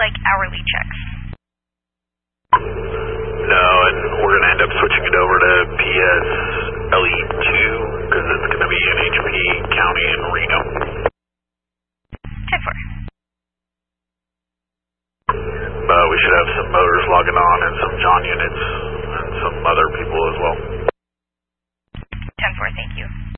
like hourly checks? No, and we're going to end up switching it over to PSLE2 because it's going to be NHP County and Reno. 10-4. We should have some motors logging on and some John units and some other people as well. 10-4, thank you.